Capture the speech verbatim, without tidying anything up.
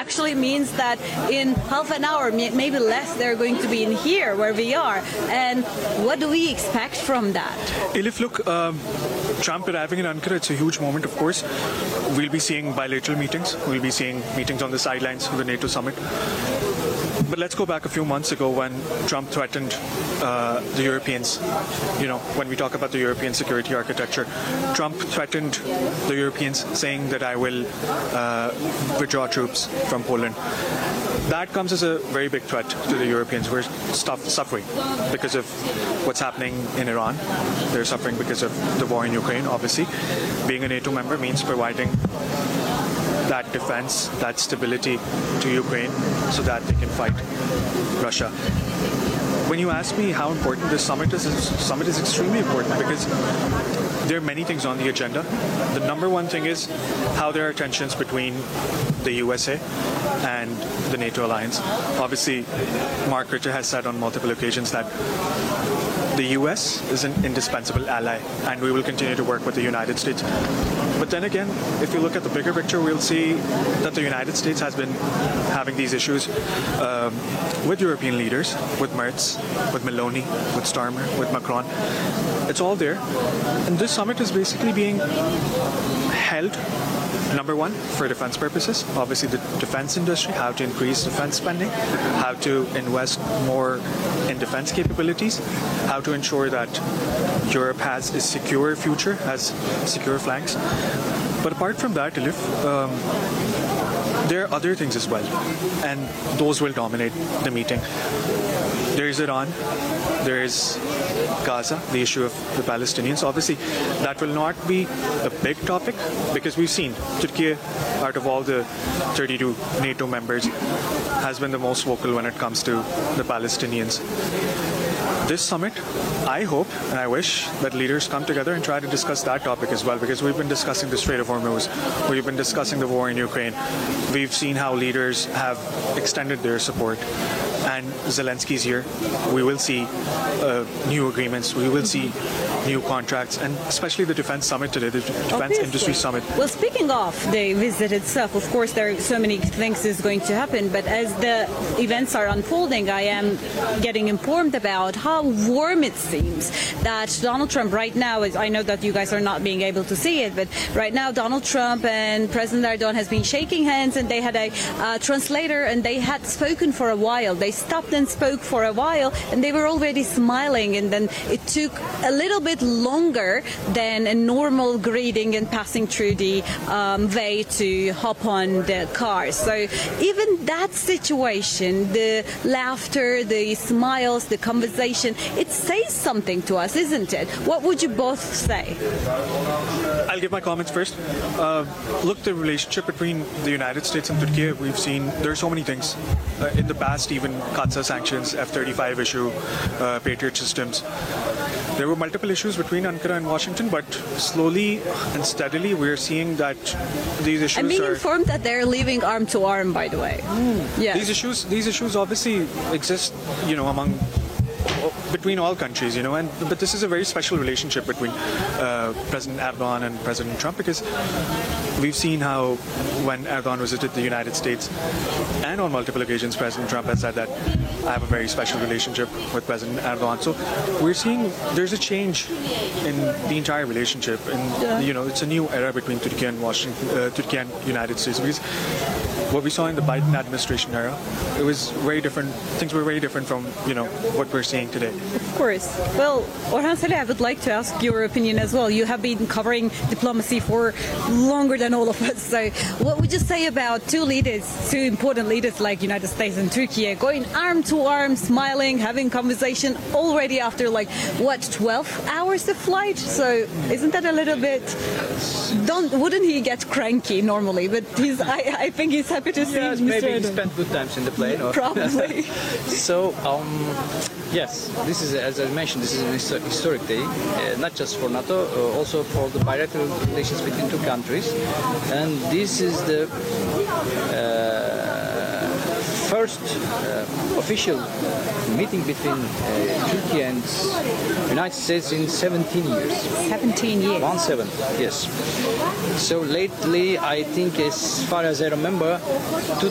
actually means that in half an hour, maybe less, they're going to be in here where we are. And what do we expect from that? Elif, look, um, Trump arriving in Ankara, it's a huge moment, of course. We'll be seeing bilateral meetings. We'll be seeing meetings on the sidelines of the NATO summit. But let's go back a few months ago when Trump threatened uh, the Europeans. You know, when we talk about the European security architecture, Trump threatened the Europeans saying that I will uh, withdraw troops from Poland. That comes as a very big threat to the Europeans. We're stuff, suffering because of what's happening in Iran. They're suffering because of the war in Ukraine, obviously. Being a NATO member means providing that defense, that stability to Ukraine so that they can fight Russia. When you ask me how important this summit is, this summit is extremely important because there are many things on the agenda. The number one thing is how there are tensions between the U S A and the NATO alliance. Obviously, Mark Rutte has said on multiple occasions that the U S is an indispensable ally and we will continue to work with the United States. But then again, if you look at the bigger picture, we'll see that the United States has been having these issues um, with European leaders, with Merz, with Meloni, with Starmer, with Macron. It's all there. And this summit is basically being held, number one, for defense purposes. Obviously, the defense industry, how to increase defense spending, how to invest more in defense capabilities, how to ensure that Europe has a secure future, has secure flanks. But apart from that, Elif, um, there are other things as well, and those will dominate the meeting. There is Iran, there is Gaza, the issue of the Palestinians. Obviously, that will not be a big topic because we've seen Turkey, out of all the thirty-two NATO members, has been the most vocal when it comes to the Palestinians. This summit, I hope and I wish that leaders come together and try to discuss that topic as well, because we've been discussing the Strait of Hormuz, we've been discussing the war in Ukraine. We've seen how leaders have extended their support. And Zelensky's here. We will see uh, new agreements. We will see new contracts, and especially the defense summit today, the defense Obviously. industry summit. Well, speaking of the visit itself, of course, there are so many things is going to happen. But as the events are unfolding, I am getting informed about how warm it seems that Donald Trump right now is. I know that you guys are not being able to see it, but right now Donald Trump and President Erdogan has been shaking hands, and they had a uh, translator, and they had spoken for a while. They stopped and spoke for a while, and they were already smiling, and then it took a little bit longer than a normal greeting and passing through the um, way to hop on the car. So even that situation, the laughter, the smiles, the conversation, it says something to us, isn't it? What would you both say? I'll give my comments first. Uh, look, the relationship between the United States and Turkey, we've seen there are so many things. Uh, in the past, even Qatar sanctions, F thirty-five issue, uh, Patriot systems. There were multiple issues between Ankara and Washington, but slowly and steadily we're seeing that these issues I'm being are... informed that they're living arm to arm, by the way. Mm. Yeah. These issues, these issues obviously exist, you know, among between all countries, you know, and but this is a very special relationship between uh, President Erdogan and President Trump, because we've seen how when Erdogan visited the United States, and on multiple occasions President Trump has said that I have a very special relationship with President Erdogan. So we're seeing there's a change in the entire relationship, and Yeah. you know, it's a new era between Turkey and Washington, uh, Turkey and United States, because what we saw in the Biden administration era, it was very different. Things were very different from, you know, what we're seeing today. Of course. Well, Orhan Salih, I would like to ask your opinion as well. You have been covering diplomacy for longer than all of us. So what would you say about two leaders, two important leaders like United States and Turkey, going arm to arm, smiling, having conversation already after like, what, twelve hours of flight? So isn't that a little bit... Don't, wouldn't he get cranky normally? But he's, I, I think he's happy to see Yes, Mister maybe he Erdogan. spent good times in the plane. Or Probably. So, um, yes, this is, as I mentioned, this is an histo- historic day, uh, not just for NATO, uh, also for the bilateral relations between two countries. And this is the uh, first uh, official meeting between uh, Turkey and United States in seventeen years. seventeen years. One seven, yes. So lately, I think, as far as I remember,